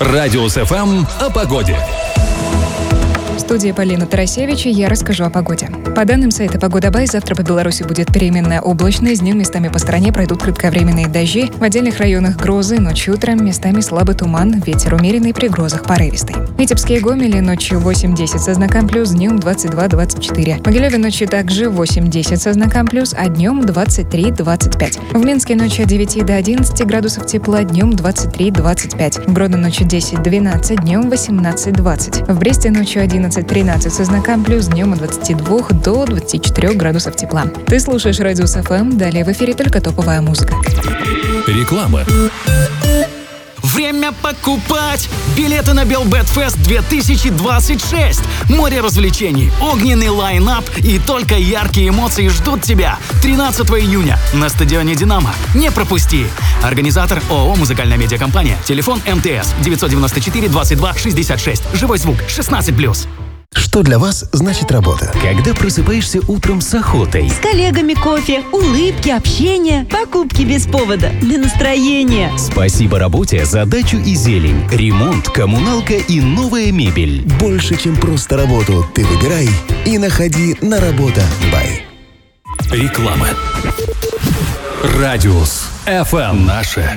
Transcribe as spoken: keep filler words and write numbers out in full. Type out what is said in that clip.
Радиус эф эм о погоде. В студии Полина Тарасевич, и я расскажу о погоде. По данным сайта «Погода.бай», завтра по Беларуси будет переменная облачность, днем местами по стране пройдут кратковременные дожди, в отдельных районах грозы, ночью утром местами слабый туман, ветер умеренный, при грозах порывистый. В Витебске и Гомеле ночью восемь-десять со знаком плюс, днем двадцать два двадцать четыре. В Могилеве ночью также восемь-десять со знаком плюс, а днем двадцать три двадцать пять. В Минске ночью от девяти до одиннадцати градусов тепла, днем двадцать три двадцать пять. В Гродно ночью десять-двенадцать, днем восемнадцать двадцать. В Бресте ночью одиннадцать-тринадцать со знаком плюс, днем от двадцати двух до двадцати четырёх градусов тепла. Ты слушаешь Радиус эф эм, далее в эфире только топовая музыка. Реклама. Время покупать! Билеты на Белбетфест две тысячи двадцать шесть! Море развлечений, огненный лайн-ап и только яркие эмоции ждут тебя тринадцатого июня на стадионе «Динамо». Не пропусти! Организатор ООО «Музыкальная медиакомпания». Телефон эм тэ эс девятьсот девяносто четыре двадцать два шестьдесят шесть. Живой звук шестнадцать плюс. Что для вас значит работа? Когда просыпаешься утром с охотой. С коллегами кофе, улыбки, общение, покупки без повода, для настроения. Спасибо работе за дачу и зелень, ремонт, коммуналка и новая мебель. Больше, чем просто работу, ты выбирай и находи на Работа.бай. Реклама. Радиус эф эм. Наше